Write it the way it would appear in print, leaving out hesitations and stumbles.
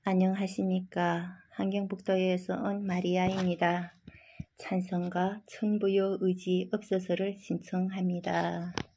안녕하십니까. 환경북도에서 온 마리아입니다. 찬성과 천부여 의지 없어서를 신청합니다.